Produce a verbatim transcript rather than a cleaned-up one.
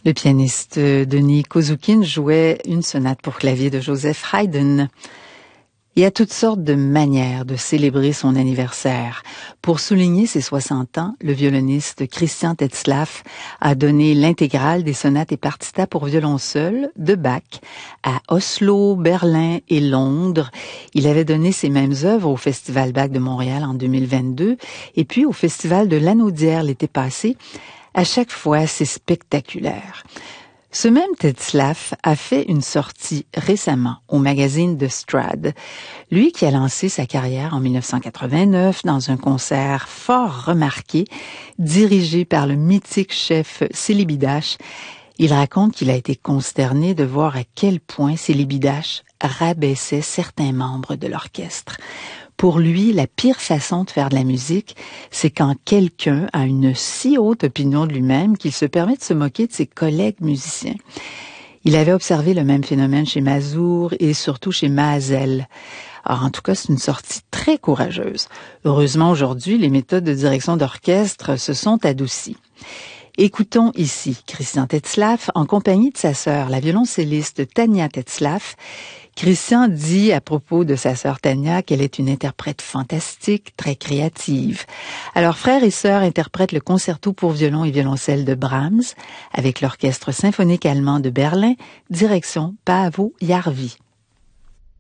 Le pianiste Denis Kozoukin jouait une sonate pour clavier de Joseph Haydn. Il y a toutes sortes de manières de célébrer son anniversaire. Pour souligner ses soixante ans, le violoniste Christian Tetzlaff a donné l'intégrale des sonates et partitas pour violon seul de Bach à Oslo, Berlin et Londres. Il avait donné ces mêmes œuvres au Festival Bach de Montréal en deux mille vingt-deux et puis au Festival de Lanaudière l'été passé. À chaque fois, c'est spectaculaire. Ce même Tetzlaff a fait une sortie récemment au magazine The Strad. Lui qui a lancé sa carrière en mille neuf cent quatre-vingt-neuf dans un concert fort remarqué, dirigé par le mythique chef Célibidache. Il raconte qu'il a été consterné de voir à quel point Célibidache rabaissait certains membres de l'orchestre. Pour lui, la pire façon de faire de la musique, c'est quand quelqu'un a une si haute opinion de lui-même qu'il se permet de se moquer de ses collègues musiciens. Il avait observé le même phénomène chez Mazur et surtout chez Mazel. Alors, en tout cas, c'est une sortie très courageuse. Heureusement, aujourd'hui, les méthodes de direction d'orchestre se sont adoucies. Écoutons ici Christian Tetzlaff en compagnie de sa sœur, la violoncelliste Tania Tetzlaff. Christian dit à propos de sa sœur Tania qu'elle est une interprète fantastique, très créative. Alors, frère et sœur interprètent le concerto pour violon et violoncelle de Brahms avec l'orchestre symphonique allemand de Berlin, direction Paavo Järvi.